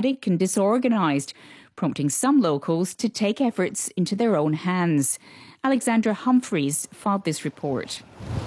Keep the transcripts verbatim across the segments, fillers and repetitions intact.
chaotic and disorganised, prompting some locals to take efforts into their own hands. Alexandra Humphreys filed this report.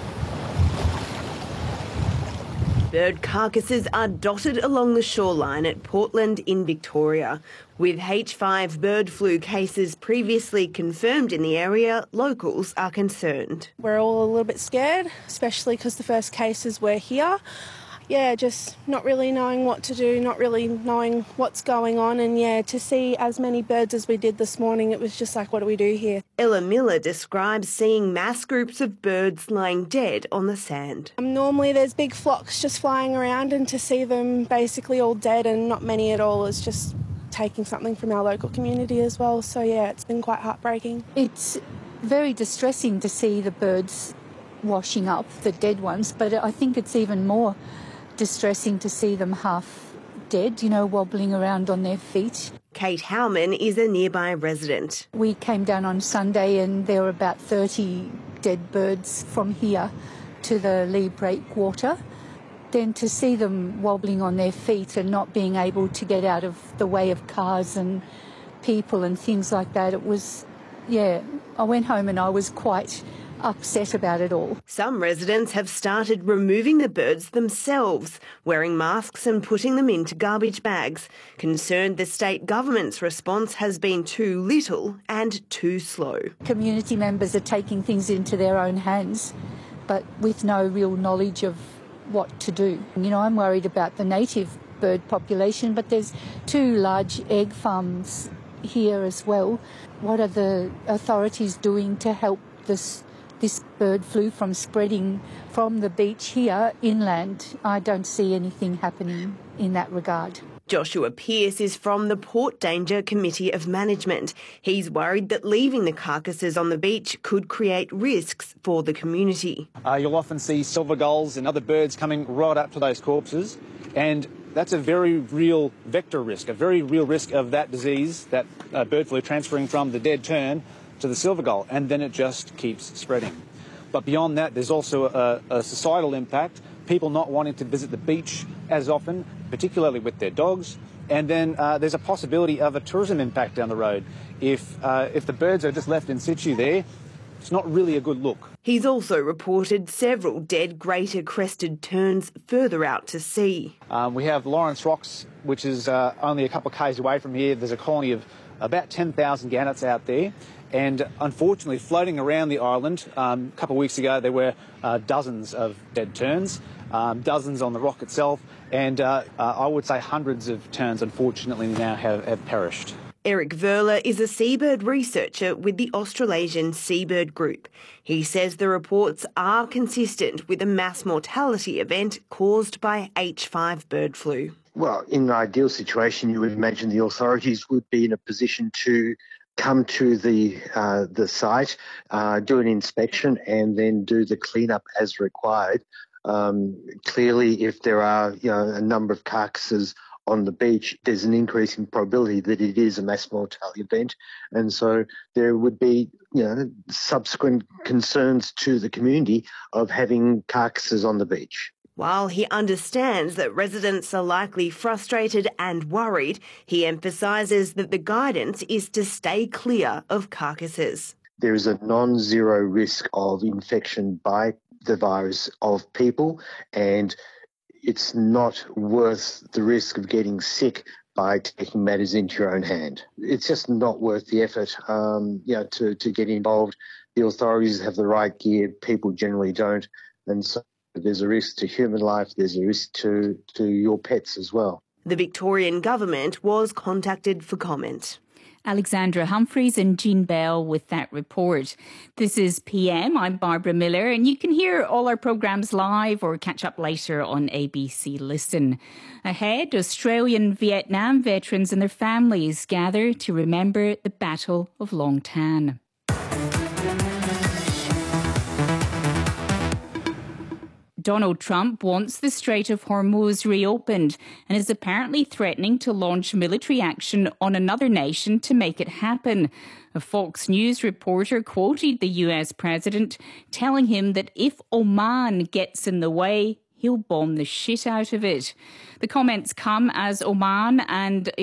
Bird carcasses are dotted along the shoreline at Portland in Victoria. With H five bird flu cases previously confirmed in the area, locals are concerned. We're all a little bit scared, especially because the first cases were here. Yeah, just not really knowing what to do, not really knowing what's going on. And yeah, to see as many birds as we did this morning, it was just like, what do we do here? Ella Miller describes seeing mass groups of birds lying dead on the sand. Um, normally there's big flocks just flying around, and to see them basically all dead and not many at all is just taking something from our local community as well. So yeah, it's been quite heartbreaking. It's very distressing to see the birds washing up, the dead ones, but I think it's even more distressing to see them half dead, you know, wobbling around on their feet. Kate Howman is a nearby resident. We came down on Sunday and there were about thirty dead birds from here to the Lee Breakwater. Then to see them wobbling on their feet and not being able to get out of the way of cars and people and things like that, it was, yeah, I went home and I was quite upset about it all. Some residents have started removing the birds themselves, wearing masks and putting them into garbage bags, concerned the state government's response has been too little and too slow. Community members are taking things into their own hands, but with no real knowledge of what to do. You know, I'm worried about the native bird population, but there's two large egg farms here as well. What are the authorities doing to help this this bird flu from spreading from the beach here inland? I don't see anything happening in that regard. Joshua Pearce is from the Port Danger Committee of Management. He's worried that leaving the carcasses on the beach could create risks for the community. Uh, you'll often see silver gulls and other birds coming right up to those corpses, and that's a very real vector risk, a very real risk of that disease, that uh, bird flu transferring from the dead tern to the silver gull, and then it just keeps spreading. But beyond that, there's also a, a societal impact, people not wanting to visit the beach as often, particularly with their dogs, and then uh, there's a possibility of a tourism impact down the road. If, uh, if the birds are just left in situ there, it's not really a good look. He's also reported several dead greater crested terns further out to sea. Um, we have Lawrence Rocks, which is uh, only a couple of k's away from here. There's a colony of about ten thousand gannets out there. And unfortunately, floating around the island, um, a couple of weeks ago, there were uh, dozens of dead terns, um, dozens on the rock itself, and uh, uh, I would say hundreds of terns, unfortunately, now have, have perished. Eric Verler is a seabird researcher with the Australasian Seabird Group. He says the reports are consistent with a mass mortality event caused by H five bird flu. Well, in an ideal situation, you would imagine the authorities would be in a position to come to the uh, the site, uh, do an inspection, and then do the cleanup as required. Um, clearly, if there are you know a number of carcasses on the beach, there's an increasing probability that it is a mass mortality event, and so there would be you know subsequent concerns to the community of having carcasses on the beach. While he understands that residents are likely frustrated and worried, he emphasises that the guidance is to stay clear of carcasses. There is a non-zero risk of infection by the virus of people, and it's not worth the risk of getting sick by taking matters into your own hand. It's just not worth the effort um, you know, to, to get involved. The authorities have the right gear, people generally don't, and so there's a risk to human life, there's a risk to, to your pets as well. The Victorian government was contacted for comment. Alexandra Humphreys and Jean Bell with that report. This is P M. I'm Barbara Miller, and you can hear all our programmes live or catch up later on A B C Listen. Ahead, Australian Vietnam veterans and their families gather to remember the Battle of Long Tan. Donald Trump wants the Strait of Hormuz reopened and is apparently threatening to launch military action on another nation to make it happen. A Fox News reporter quoted the U S president, telling him that if Oman gets in the way, he'll bomb the shit out of it. The comments come as Oman and